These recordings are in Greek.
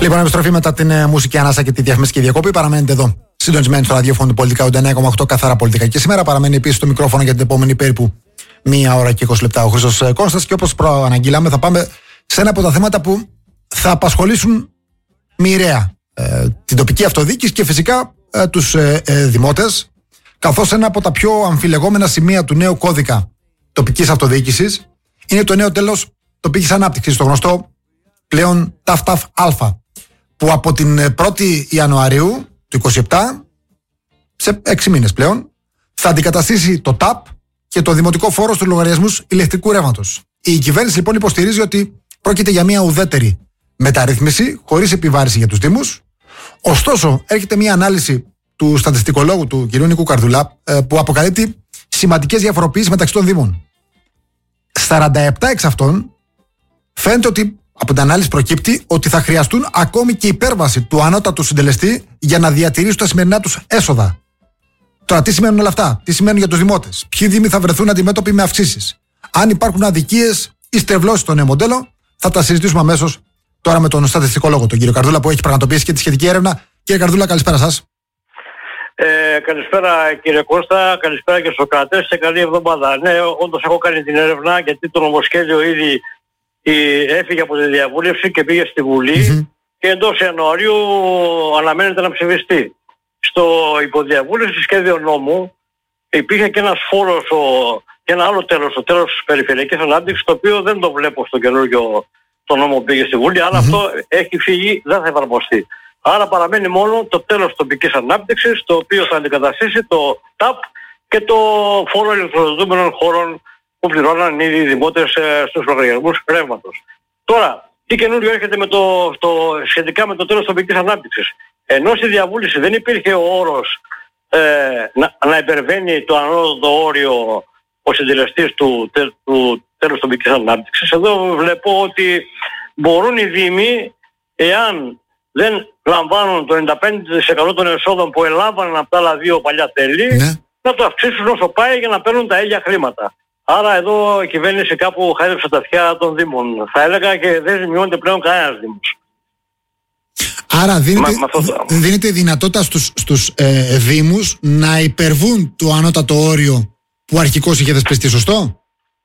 Λοιπόν, επιστροφή μετά την μουσική ανάσα και τη διαφημιστική διακοπή. Παραμένετε εδώ, συντονισμένοι στο ραδιόφωνο του Πολιτικά 89,8 καθαρά πολιτικά. Και σήμερα παραμένει επίσης το μικρόφωνο για την επόμενη περίπου 1 ώρα και 20 λεπτά ο Χρήστος Κώστας. Και όπως προαναγγείλαμε, θα πάμε σε ένα από τα θέματα που θα απασχολήσουν μοιραία την τοπική αυτοδιοίκηση και φυσικά τους δημότες, καθώς ένα από τα πιο αμφιλεγόμενα σημεία του νέου κώδικα τοπικής αυτοδιοίκησης είναι το νέο τέλος τοπικής ανάπτυξης, το γνωστό πλέον ΤΑΦ-ΤΑΦ-Α, που από την 1η Ιανουαρίου του 2027, σε 6 μήνες πλέον, θα αντικαταστήσει το ΤΑΠ και το δημοτικό φόρο στους λογαριασμούς ηλεκτρικού ρεύματος. Η κυβέρνηση λοιπόν υποστηρίζει ότι πρόκειται για μια ουδέτερη μεταρρύθμιση, χωρίς επιβάρηση για τους Δήμους. Ωστόσο, έρχεται μια ανάλυση του στατιστικολόγου του κ. Νίκου Καρδουλά, που αποκαλύπτει σημαντικές διαφοροποιήσεις μεταξύ των Δήμων. 47 εξ αυτών φαίνεται ότι από την ανάλυση προκύπτει ότι θα χρειαστούν ακόμη και υπέρβαση του ανώτατου συντελεστή για να διατηρήσουν τα σημερινά τους έσοδα. Τώρα, τι σημαίνουν όλα αυτά, τι σημαίνουν για τους δημότες, ποιοι δήμοι θα βρεθούν αντιμέτωποι με αυξήσεις, αν υπάρχουν αδικίες ή στρεβλώσεις στο νέο μοντέλο, θα τα συζητήσουμε αμέσως τώρα με τον στατιστικολόγο, τον κύριο Καρδούλα, που έχει πραγματοποιήσει και τη σχετική έρευνα. Κύριε Καρδούλα, καλησπέρα σας. Καλησπέρα κύριε Κώστα, καλησπέρα και στους κρατές και καλή εβδομάδα. Ναι, όντως έχω κάνει την έρευνα, γιατί το νομοσχέδιο ήδη έφυγε από τη διαβούλευση και πήγε στη Βουλή και εντός Ιανουαρίου αναμένεται να ψηφιστεί. Στο υποδιαβούλευση σχέδιο νόμου υπήρχε και ένας φόρος και ένα άλλο τέλος, το τέλος της περιφερειακής ανάπτυξης, το οποίο δεν το βλέπω στο καινούργιο το νόμο που πήγε στη Βουλή, αλλά αυτό έχει φύγει, δεν θα εφαρμοστεί. Άρα παραμένει μόνο το τέλος τοπικής ανάπτυξης, το οποίο θα αντικαταστήσει το ΤΑΠ και το φόρο ηλεκτροδοτούμενων χώρων που πληρώναν ήδη οι δημότες στους λογαριασμούς ρεύματος. Τώρα, τι καινούριο έρχεται σχετικά με το τέλος τοπικής ανάπτυξης. Ενώ στη διαβούλευση δεν υπήρχε ο όρος να υπερβαίνει το ανώτατο όριο ο συντελεστής του τέλους τοπικής ανάπτυξης, εδώ βλέπω ότι μπορούν οι Δήμοι, εάν δεν λαμβάνουν το 95% των εσόδων που ελάμβαναν από τα άλλα δύο παλιά τέλη, να το αυξήσουν όσο πάει για να παίρνουν τα ίδια χρήματα. Άρα εδώ η κυβέρνηση κάπου χάιδεψε τα αυτιά των Δήμων, θα έλεγα, και δεν ζημιώνεται πλέον κανένας Δήμος. Άρα δίνεται δυνατότητα στους Δήμους να υπερβούν το ανώτατο όριο που αρχικώς είχε δεσπιστεί, σωστό?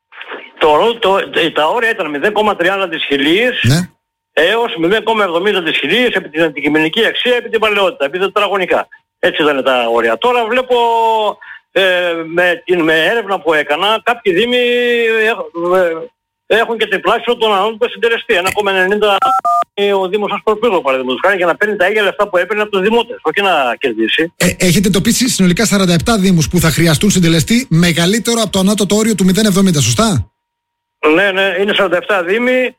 Τα όρια ήταν 0,30 της χιλίης έως 0,70 της χιλίης επί την αντικειμενική αξία, επί την παλαιότητα, επί τα τετραγωνικά. Έτσι ήταν τα όρια. Τώρα βλέπω με έρευνα που έκανα, κάποιοι Δήμοι έχουν και τριπλάσιο τον ανώτατο συντελεστή. 1,90 ο Δήμος Ασπροπύργου, παραδείγματος χάρη, για να παίρνει τα ίδια λεφτά που έπαιρνε από τους δημότες, όχι να κερδίσει. Έχετε εντοπίσει συνολικά 47 Δήμους που θα χρειαστούν συντελεστή μεγαλύτερο από το ανώτατο όριο του 0,70, σωστά? Ναι, είναι 47 Δήμοι.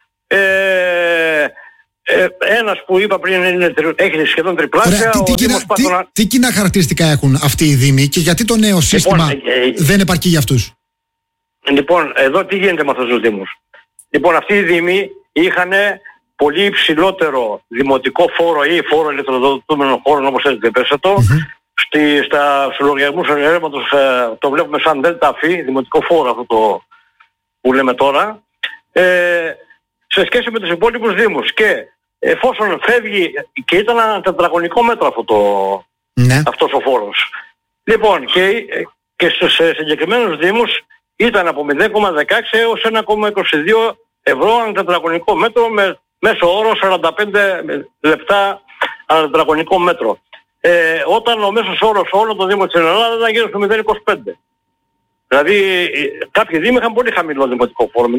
Ένας που είπα πριν έχει σχεδόν τριπλάσια. Τι κοινά χαρακτηριστικά έχουν αυτοί οι Δήμοι και γιατί το νέο σύστημα δεν επαρκεί για αυτούς? Λοιπόν, εδώ τι γίνεται με αυτούς τους Δήμους. Λοιπόν, αυτοί οι Δήμοι είχαν πολύ υψηλότερο δημοτικό φόρο ή φόρο ηλεκτροδοτούμενων χώρων, όπως θέλετε πέστε το. Στους λογαριασμούς ρεύματος το βλέπουμε σαν ΔΕΛΤΑ, δημοτικό φόρο αυτό το που λέμε τώρα, σε σχέση με τους υπόλοιπους Δήμους. Και εφόσον φεύγει, και ήταν ένα τετραγωνικό μέτρο αυτός ο φόρος. Λοιπόν, και στους συγκεκριμένους Δήμους ήταν από 0,16 έως 1,22 ευρώ ανά τετραγωνικό μέτρο, με μέσο όρο 45 λεπτά ανά τετραγωνικό μέτρο. Όταν ο μέσος όρος όλων των Δήμων της Ελλάδα ήταν γύρω στο 0,25. Δηλαδή κάποιοι Δήμοι είχαν πολύ χαμηλό δημοτικό φόρο,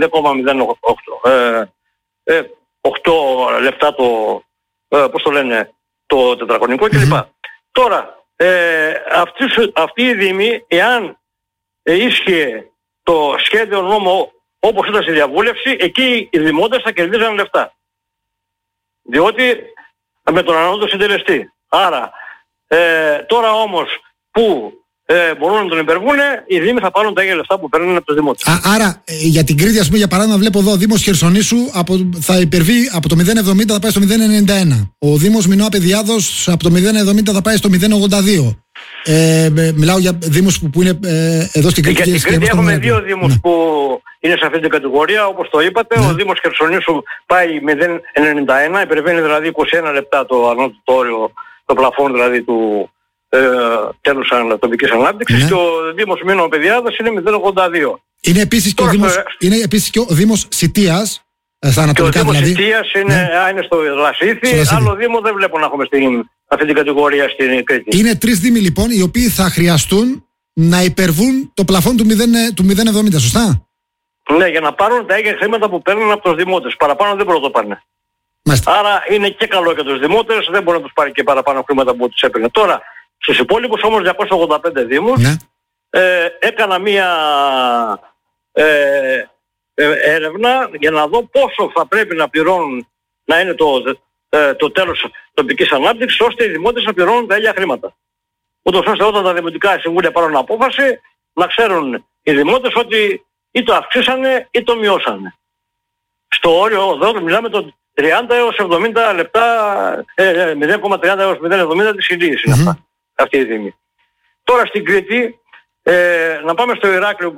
0,08 λεπτά το τετραγωνικό κλπ. Τώρα, αυτοί οι Δήμοι, εάν ίσχυε το σχέδιο νόμο όπως ήταν στη διαβούλευση, εκεί οι δημότες θα κερδίζαν λεφτά. Διότι με τον ανώτατο συντελεστή. Άρα, τώρα όμως που μπορούν να τον υπερβούν, οι Δήμοι θα πάρουν τα ίδια λεφτά που παίρνουν από τους δημότες. Άρα, για την Κρήτη, ας πούμε, για παράδειγμα, βλέπω εδώ ο Δήμος Χερσονήσου θα υπερβεί από το 0,70 θα πάει στο 0,91. Ο Δήμος Μινώα Παιδιάδος από το 0,70 θα πάει στο 0,82. Μιλάω για Δήμους που είναι εδώ στην Κρήτη. Για την Κρήτη έχουμε δύο Δήμους που είναι σε αυτή την κατηγορία, όπως το είπατε. Ο Δήμος Χερσονήσου πάει 0,91, υπερβαίνει δηλαδή 21 λεπτά το ανώτατο όριο, το πλαφόν δηλαδή του τέλους τοπικής ανάπτυξης, και ο Δήμος Μήνων Παιδιάδας είναι 0,82. Είναι επίσης και ο Δήμος Σιτίας, στα ανατολικά δηλαδή. Ο Δήμος Σιτίας είναι στο Λασίθι, άλλο Δήμο δεν βλέπω να έχουμε αυτή την κατηγορία στην Κρήτη. Είναι 3 δήμοι λοιπόν οι οποίοι θα χρειαστούν να υπερβούν το πλαφόν του 0,70, σωστά? Ναι, για να πάρουν τα ίδια χρήματα που παίρνουν από τους δημότες. Παραπάνω δεν μπορούν να το πάνε. Άρα είναι και καλό για τους δημότες, δεν μπορεί να τους πάρει και παραπάνω χρήματα που τους έπαιρνε. Τώρα, στους υπόλοιπους όμως 285 δήμους, έκανα μία έρευνα για να δω πόσο θα πρέπει να πληρώνουν, να είναι το τέλος τοπικής ανάπτυξης, ώστε οι δημότες να πληρώνουν τα ίδια χρήματα. Ούτως ώστε όταν τα δημοτικά συμβούλια πάρουν απόφαση, να ξέρουν οι δημότες ότι ή το αυξήσανε ή το μειώσανε. Στο όριο εδώ μιλάμε το 30 έως 70 λεπτά, 0,30 έως 0,70 της ηλίας είναι αυτά, αυτή η δήμη. Τώρα στην Κρήτη, να πάμε στο Ηράκλειο,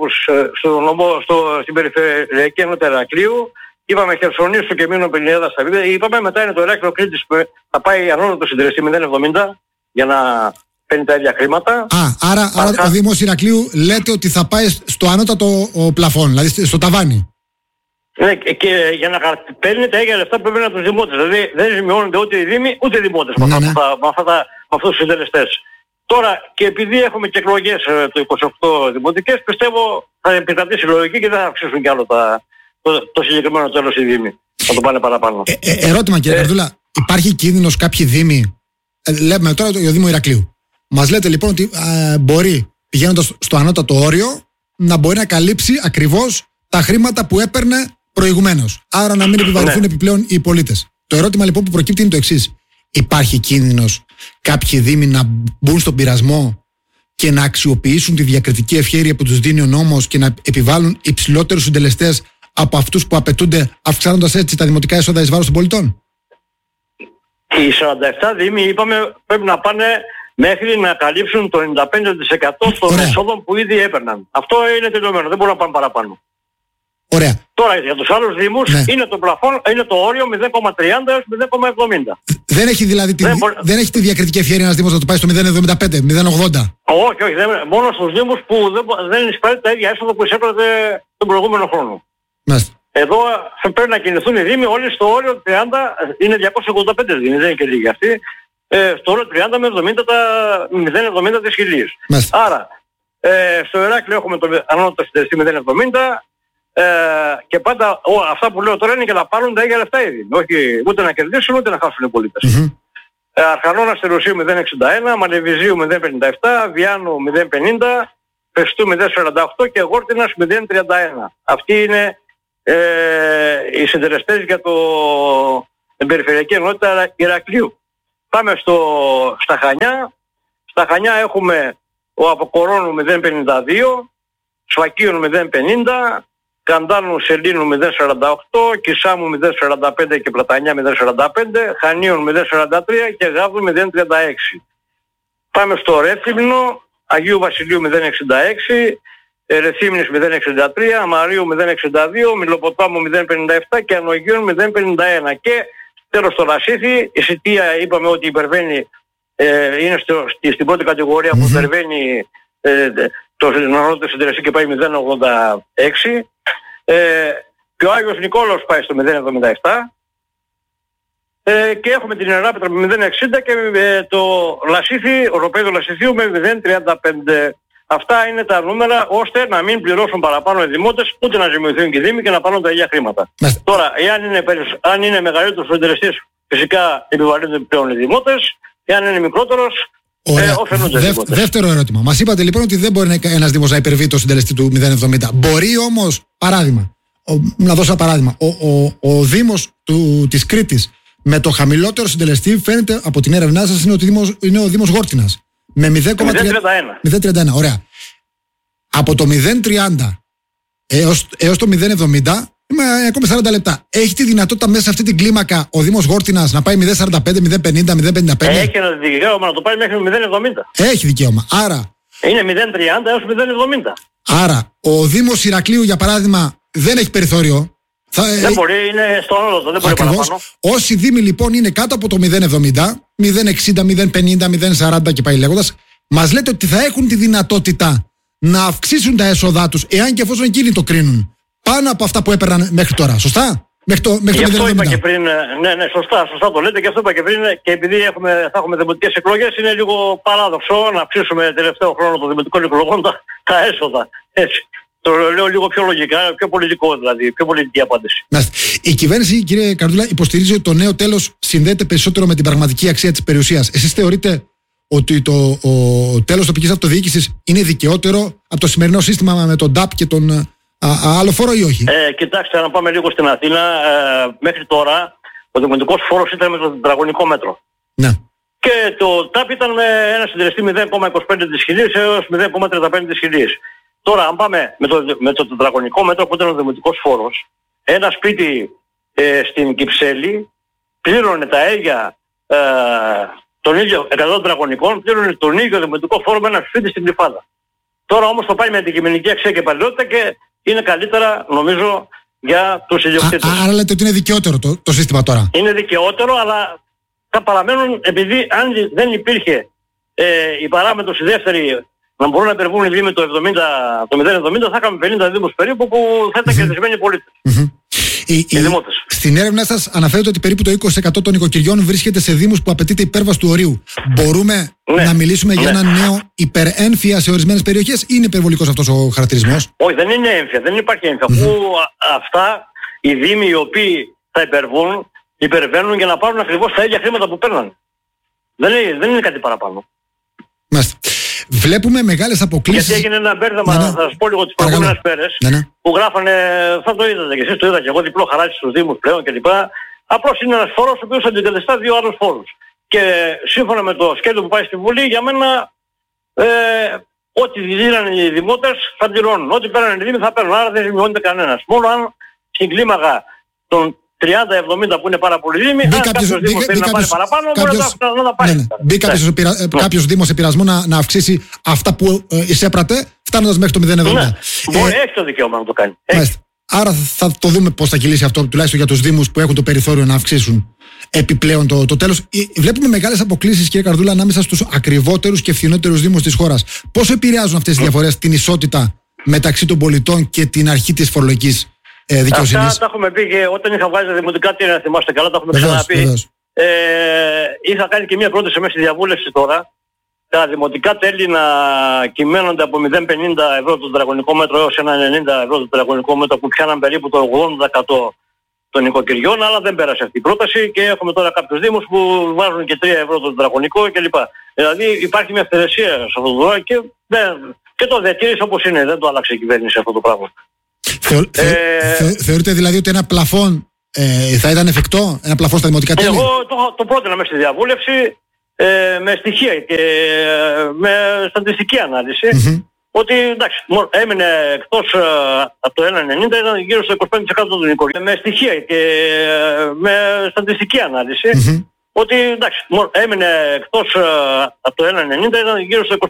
στην περιφερειακή ενότητα Ηρακλείου, είπαμε Χερσονήσου και Μήνων Παιδιάδας στα βίντεο, είπαμε μετά είναι το Ηράκλειο Κρήτης που θα πάει ανώτατο συντελεστή 0,70 για να παίρνει τα ίδια χρήματα. Άρα ο Δήμος Ηρακλείου λέτε ότι θα πάει στο ανώτατο πλαφόν, δηλαδή στο ταβάνι. Ναι, και για να παίρνει τα ίδια λεφτά που παίρνει από τους δημότες. Δηλαδή δεν ζημιώνονται ούτε οι δήμοι ούτε οι δημότες με αυτούς τους συντελεστές. Τώρα, και επειδή έχουμε και εκλογές το 28 δημοτικές, πιστεύω θα επικρατήσει η λογική και δεν θα αυξήσουν κι άλλο το συγκεκριμένο τέλος οι δήμοι. Θα το πάνε παραπάνω. Ερώτημα κύριε Καρδούλα, υπάρχει κίνδυνος κάποιοι δήμοι, λέμε τώρα το Δήμο Ηρακλείου, μας λέτε λοιπόν ότι μπορεί πηγαίνοντας στο ανώτατο όριο να μπορεί να καλύψει ακριβώς τα χρήματα που έπαιρνε προηγουμένως. Άρα να μην επιβαρυνθούν επιπλέον οι πολίτες. Το ερώτημα λοιπόν που προκύπτει είναι το εξής. Υπάρχει κίνδυνος κάποιοι δήμοι να μπουν στον πειρασμό και να αξιοποιήσουν τη διακριτική ευχέρεια που τους δίνει ο νόμος και να επιβάλλουν υψηλότερους συντελεστές από αυτούς που απαιτούνται, αυξάνοντας έτσι τα δημοτικά έσοδα εις βάρος των πολιτών? Οι 47 δήμοι είπαμε πρέπει να πάνε μέχρι να καλύψουν το 95% των εσόδων που ήδη έπαιρναν. Αυτό είναι τελειωμένο, δεν μπορούν να πάνε παραπάνω. Ωραία. Τώρα για τους άλλους δήμους είναι το πλαφόν, είναι το όριο 0,30 έως 0,70. Δεν έχει δηλαδή δεν έχει τη διακριτική ευχέρεια ένας δήμος να το πάει στο 0,75, 0,80. Όχι, μόνο στους δήμους που δεν εισπράττει τα ίδια έσοδα που εισέπρατε τον προηγούμενο χρόνο. Εδώ θα πρέπει να κινηθούν οι δήμοι όλοι στο όριο 30, είναι 285 δήμοι, δεν είναι και λίγοι αυτοί, στο όριο 30 με 0,70 της χιλίας. Άρα, στο Ηράκλειο έχουμε το ανώτατο συντελεστή 0,70, και πάντα αυτά που λέω τώρα είναι και να πάρουν τα ίδια λεφτά ήδη. Όχι ούτε να κερδίσουν ούτε να χάσουν οι πολίτες. Αρχανώνα στη Ρωσίου 0,61, Μαλεβιζίου 0,57, Βιάνου 0,50, Πεστού 0,48 και Γόρτινας 0,31. Αυτοί είναι οι συντελεστές για την περιφερειακή ενότητα Ηρακλείου. Πάμε στα Χανιά. Στα Χανιά έχουμε ο Αποκορώνου 0,52, Σφακίων 0,50, Καντάνου Σελήνου 0,48, Κισάμου 0,45 και Πλατανιά 0,45, Χανίων 0,43 και Γάβδου 0,36. Πάμε στο Ρέθυμνο, Αγίου Βασιλείου 0,66, Ρεθύμνης 0,63, Μαρίου 0,62, Μιλοποτάμου 0,57 και Ανογείων 0,51. Και τέλος στο Λασίθι, η Σιτία είπαμε ότι υπερβαίνει, είναι στην πρώτη κατηγορία που υπερβαίνει το ανώτατο συντελεστή και πάει 0,86. Και ο Άγιος Νικόλαος πάει στο 0,77 και έχουμε την Ιεράπετρα με 0,60 και το Λασίθι, ο Ροπέδιο Λασιθίου με 0,35. Αυτά είναι τα νούμερα ώστε να μην πληρώσουν παραπάνω οι δημότες, ούτε να ζημιωθούν και οι δήμοι και να πάρουν τα ίδια χρήματα. Τώρα, αν είναι μεγαλύτερος ο συντελεστής, φυσικά επιβαρύνονται πλέον οι δημότες, εάν είναι μικρότερος, δεύτερο ερώτημα. Μας είπατε λοιπόν ότι δεν μπορεί ένας δήμος να υπερβεί το συντελεστή του 0,70. Μπορεί όμως, παράδειγμα, να δώσω ένα παράδειγμα, ο Δήμος της Κρήτης με το χαμηλότερο συντελεστή φαίνεται από την έρευνά σας είναι ο Δήμος Γόρτινας. Με 0,31. Ωραία. Από το 0,30 έως το 0,70 είμαι ακόμη 40 λεπτά. Έχει τη δυνατότητα μέσα σε αυτή την κλίμακα ο Δήμος Γόρτινας να πάει 0,45, 0,50, 0,55? Έχει ένα δικαίωμα να το πάει μέχρι 0,70. Έχει δικαίωμα. Άρα είναι 0,30 έως 0,70. Άρα ο Δήμος Ηρακλείου για παράδειγμα δεν έχει περιθώριο. Δεν μπορεί, είναι στο ανώτατο, δεν μπορεί παραπάνω. Όσοι δήμοι λοιπόν είναι κάτω από το 0,70, 0,60, 0,50, 0,40 και πάει λέγοντας, μας λέτε ότι θα έχουν τη δυνατότητα να αυξήσουν τα έσοδά τους, εάν και εφόσον εκείνοι το κρίνουν, πάνω από αυτά που έπαιρναν μέχρι τώρα. Σωστά? Μέχρι το 0,70. Αυτό είπα και πριν, ναι, σωστά το λέτε, και αυτό είπα και πριν, και επειδή θα έχουμε δημοτικές εκλογές, είναι λίγο παράδοξο να αυξήσουμε τελευταίο χρόνο των δημοτικών εκλογών τα έσοδα. Έτσι. Το λέω λίγο πιο λογικά, πιο πολιτικό δηλαδή, πιο πολιτική απάντηση. Η κυβέρνηση, κύριε Καρδούλα, υποστηρίζει ότι το νέο τέλος συνδέεται περισσότερο με την πραγματική αξία της περιουσίας. Εσείς θεωρείτε ότι το τέλος τοπικής αυτοδιοίκησης είναι δικαιότερο από το σημερινό σύστημα με τον ΤΑΠ και τον άλλο φόρο ή όχι? Κοιτάξτε, να πάμε λίγο στην Αθήνα. Μέχρι τώρα ο δημοτικός φόρος ήταν με το τετραγωνικό μέτρο. Ναι. Και το ΤΑΠ ήταν με ένα συντελεστή 0,25 της χιλίας έως 0,35 της χιλίας. Τώρα, αν πάμε με το τετραγωνικό μέτρο που ήταν ο δημοτικός φόρος, ένα σπίτι στην Κυψέλη πλήρωνε τα έργα των ίδιων 100 τετραγωνικών, πλήρωνε τον ίδιο δημοτικό φόρο με ένα σπίτι στην Κλιφάδα. Τώρα όμως το πάει με αντικειμενική αξία και παλαιότητα και είναι καλύτερα, νομίζω, για τους ιδιοκτήτες. Άρα λέτε ότι είναι δικαιότερο το σύστημα τώρα? Είναι δικαιότερο, αλλά θα παραμένουν, επειδή αν δεν υπήρχε η παράμετρος η δεύτερη, να μπορούν να υπερβούν οι δήμοι το 0,70, θα είχαμε 50 δήμους περίπου που θα ήταν κερδισμένοι οι πολίτες. Οι δημότες. Στην έρευνά σας αναφέρετε ότι περίπου το 20% των οικοκυριών βρίσκεται σε δήμους που απαιτείται υπέρβαση του ορίου. Μπορούμε να μιλήσουμε για ένα νέο υπερέμφυα σε ορισμένες περιοχές ή είναι υπερβολικός αυτός ο χαρακτηρισμός? Όχι, δεν είναι έμφυα, δεν υπάρχει έμφυα. Αφού αυτά οι δήμοι οι οποίοι θα υπερβαίνουν για να πάρουν ακριβώς τα ίδια χρήματα που παίρνουν. Δεν είναι κάτι παραπάνω. Μάλιστα. Βλέπουμε μεγάλες αποκλίσεις. Γιατί έγινε ένα μπέρδεμα, θα σας πω λίγο τις προηγούμενες μέρες, που γράφανε, θα το είδατε και εσείς, το είδα και εγώ, διπλό χαράτσι στους δήμους πλέον κλπ. Απλώς είναι ένας φόρος ο οποίος αντικαταστά δύο άλλους φόρους. Και σύμφωνα με το σκέλιο που πάει στη Βουλή, για μένα ό,τι δίνανε οι δημότες θα πληρώνουν. Ό,τι πέρανε οι δήμοι θα παίρνουν. Άρα δεν ζημιώνεται κανένας. Μόνο αν στην κλίμακα των 30-70 που είναι πάρα πολύ δήμοι, αν κάποιος δήμος θέλει να πάρει παραπάνω, μπορεί να τα πάρει. Μπει κάποιος δήμος σε πειρασμό να αυξήσει αυτά που εισέπρατε, φτάνοντας μέχρι το 0,70. Έχει το δικαίωμα να το κάνει. Άρα θα το δούμε πώς θα κυλήσει αυτό, τουλάχιστον για τους δήμους που έχουν το περιθώριο να αυξήσουν επιπλέον το τέλος. Βλέπουμε μεγάλες αποκλίσεις, κύριε Καρδούλα, ανάμεσα στους ακριβότερους και φθηνότερους δήμους της χώρας. Πόσο επηρεάζουν αυτές οι διαφορές την ισότητα μεταξύ των πολιτών και την αρχή της φορολογικής δικαιοσύνης? Αυτά τα έχουμε πει και όταν είχα βγάλει τα δημοτικά, τι να θυμάστε καλά, τα έχουμε ξαναπεί. Είχα κάνει και μια πρόταση μέσα στη διαβούλευση τώρα. Τα δημοτικά τέλη να κυμαίνονται από 0,50 ευρώ το τετραγωνικό μέτρο έως 1,90 ευρώ το τετραγωνικό μέτρο, που πιάναν περίπου το 80% των οικοκυριών, αλλά δεν πέρασε αυτή η πρόταση και έχουμε τώρα κάποιους δήμους που βάζουν και 3 ευρώ το τετραγωνικό κλπ. Δηλαδή υπάρχει μια αυθαιρεσία σε αυτό το δρόμο και το διατήρησε όπως είναι, δεν το άλλαξε η κυβέρνηση αυτό το πράγμα. Θεωρείτε δηλαδή ότι ένα πλαφόν θα ήταν εφικτό, ένα πλαφόν στα δημοτικά τέλη? Εγώ το πρότεινα μέσα στη διαβούλευση με στοιχεία και με στατιστική ανάλυση, ότι εντάξει, έμεινε εκτός από το 1,90, ήταν γύρω στο 25% των οικογενειών. Με στοιχεία και με στατιστική ανάλυση, ότι εντάξει, έμεινε εκτός από το 1,90, ήταν γύρω στο